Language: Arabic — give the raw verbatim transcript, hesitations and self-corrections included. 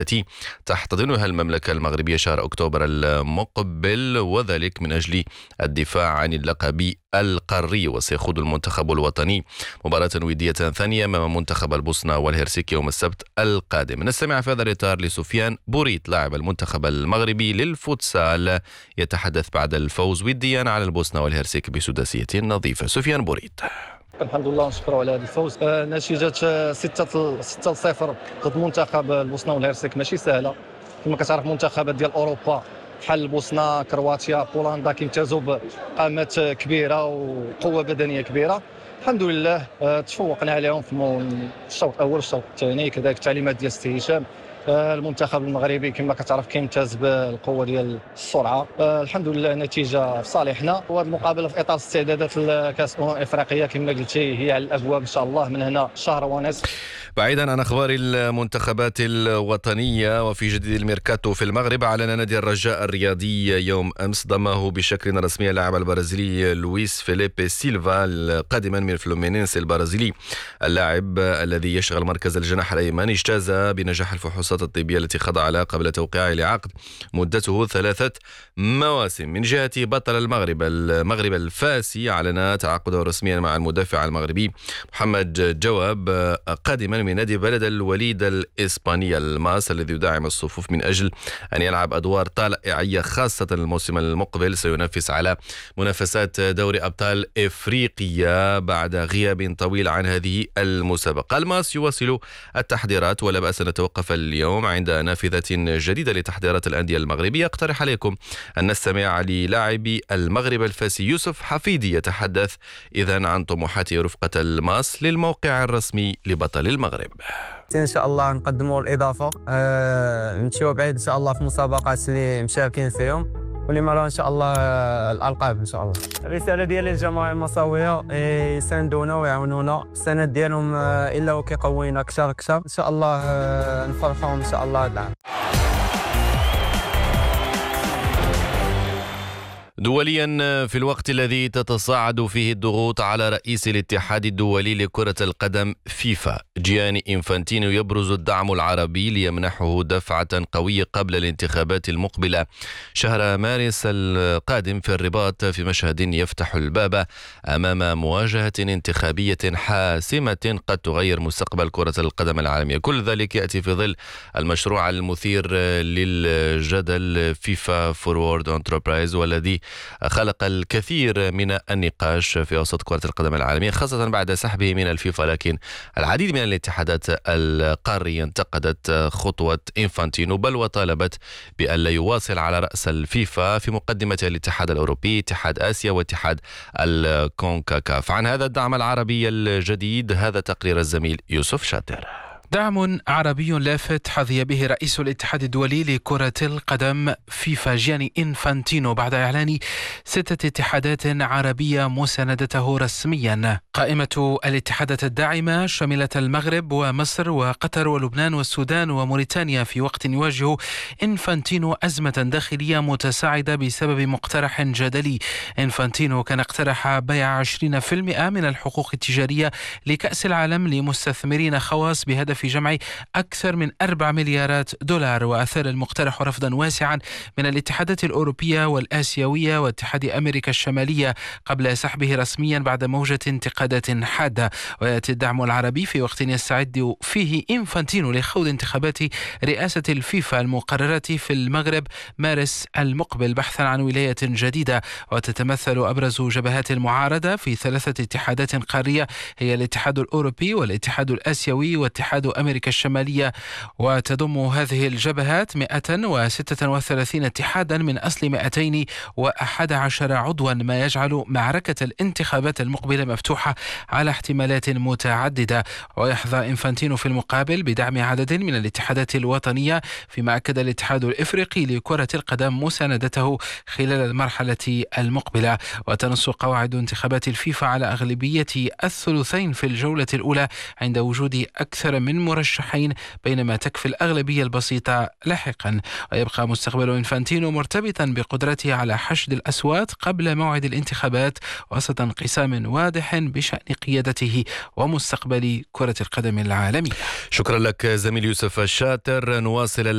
التي تحتضنها المملكة المغربية شهر أكتوبر المقبل، وذلك من أجل الدفاع عن اللقب القاري. وسيخوض المنتخب الوطني مباراة ودية ثانية أمام منتخب البوسنة والهرسك يوم السبت القادم. نستمع في هذا الإطار لسفيان بوريت لاعب المنتخب المغربي للفوتسال يتحدث بعد الفوز وديا على البوسنة والهرسك بسداسية نظيفة. سفيان بوريت: الحمد لله ونشكروا على هذا الفوز. آه نتيجة ستة صفر ضد منتخب البوسنة والهرسك ماشي سهلة. كما كتعرف منتخبات ديال أوروبا بحال البوسنة، كرواتيا، بولندا كيمتازوا بقامات كبيرة وقوة بدنية كبيرة. الحمد لله آه تفوقنا عليهم في الشوط الأول والشوط الثاني. كذلك التعليمات ديال سي هشام. آه المنتخب المغربي كما كتعرف كيمتاز بالقوة ديال السرعة. آه الحمد لله نتيجة في صالحنا. وهذه المقابلة في إطار استعدادات لكأس الأمم الإفريقية كما قلتي هي على الأبواب إن شاء الله من هنا شهر ونصف. بعيدا عن أخبار المنتخبات الوطنية، وفي جديد الميركاتو في المغرب، أعلن نادي الرجاء الرياضي يوم أمس ضمه بشكل رسمي اللاعب البرازيلي لويس فيليبي سيلفا قادما من فلومينينس البرازيلي. اللاعب الذي يشغل مركز الجناح الأيمن اجتاز بنجاح الفحوصات الطبية التي خضع لها قبل توقيعه لعقد مدته ثلاثة مواسم. من جهة بطل المغرب المغرب الفاسي، أعلن تعاقده رسميا مع المدافع المغربي محمد جواب قادما من نادي بلد الوليد الإسباني الماس الذي يدعم الصفوف من أجل أن يلعب أدوار طلائعية خاصة الموسم المقبل. سينافس على منافسات دوري أبطال إفريقيا بعد غياب طويل عن هذه المسابقة. الماس يواصل التحضيرات، ولا بأس نتوقف اليوم عند نافذة جديدة لتحضيرات الأندية المغربية. اقترح عليكم أن نستمع للاعب المغرب الفاسي يوسف حفيدي يتحدث إذن عن طموحاته رفقة الماس للموقع الرسمي لبطل المغرب. ان شاء الله نقدموا الاضافه، أه نمشيو بعيد ان شاء الله في مسابقات اللي مشاركين فيهم، واللي مرة ان شاء الله الالقاب ان شاء الله. الرساله ديالي للجماعه المصاويه يساندونا ويعاونونا، السند ديالهم الا وكيقوينا اكثر اكثر ان شاء الله، نفرحهم ان شاء الله هذا العام. دوليا، في الوقت الذي تتصاعد فيه الضغوط على رئيس الاتحاد الدولي لكرة القدم فيفا جياني إنفانتينو، يبرز الدعم العربي ليمنحه دفعة قوية قبل الانتخابات المقبلة شهر مارس القادم في الرباط، في مشهد يفتح الباب أمام مواجهة انتخابية حاسمة قد تغير مستقبل كرة القدم العالمية. كل ذلك يأتي في ظل المشروع المثير للجدل فيفا فورورد انتربرايز، والذي خلق الكثير من النقاش في وسط كرة القدم العالمية، خاصة بعد سحبه من الفيفا. لكن العديد من الاتحادات القارية انتقدت خطوة إنفانتينو، بل وطالبت بأن لا يواصل على رأس الفيفا، في مقدمة الاتحاد الأوروبي، اتحاد آسيا، واتحاد الكونكاكاف. عن هذا الدعم العربي الجديد هذا تقرير الزميل يوسف شاتر. دعم عربي لافت حظي به رئيس الاتحاد الدولي لكرة القدم فيفا جياني إنفانتينو بعد إعلان ستة اتحادات عربية مساندته رسميا. قائمة الاتحادات الداعمة شملت المغرب ومصر وقطر ولبنان والسودان وموريتانيا، في وقت يواجه إنفانتينو أزمة داخلية متساعدة بسبب مقترح جدلي. إنفانتينو كان اقترح بيع عشرين بالمئة من الحقوق التجارية لكأس العالم لمستثمرين خواص بهدف في جمع أكثر من أربعة مليارات دولار، وأثار المقترح رفضا واسعا من الاتحادات الأوروبية والآسيوية واتحاد أمريكا الشمالية قبل سحبه رسميا بعد موجة انتقادات حادة. ويأتي الدعم العربي في وقت يستعد فيه إنفانتينو لخوض انتخابات رئاسة الفيفا المقررة في المغرب مارس المقبل بحثا عن ولاية جديدة. وتتمثل أبرز جبهات المعارضة في ثلاثة اتحادات قارية هي الاتحاد الأوروبي والاتحاد الآسيوي واتحاد أمريكا الشمالية، وتضم هذه الجبهات مئة وستة وثلاثين اتحادا من أصل مئتين وأحد عشر عضوا، ما يجعل معركة الانتخابات المقبلة مفتوحة على احتمالات متعددة. ويحظى إنفانتينو في المقابل بدعم عدد من الاتحادات الوطنية، فيما أكد الاتحاد الإفريقي لكرة القدم مساندته خلال المرحلة المقبلة. وتنص قواعد انتخابات الفيفا على أغلبية الثلثين في الجولة الأولى عند وجود أكثر من مرشحين، بينما تكفي الأغلبية البسيطة لاحقا. ويبقى مستقبل إنفانتينو مرتبطا بقدرته على حشد الأصوات قبل موعد الانتخابات، وسط انقسام واضح بشأن قيادته ومستقبل كرة القدم العالمية. شكرا لك زميل يوسف الشاتر. نواصل